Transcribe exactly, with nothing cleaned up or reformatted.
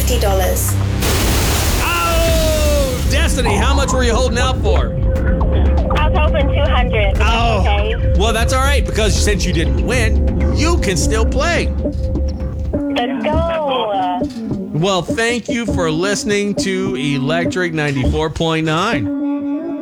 fifty dollars. Oh, Destiny, how much were you holding out for? I was hoping two hundred. Oh, Okay. well, that's all right, because since you didn't win, you can still play. Let's go. Well, thank you for listening to Electric ninety-four point nine.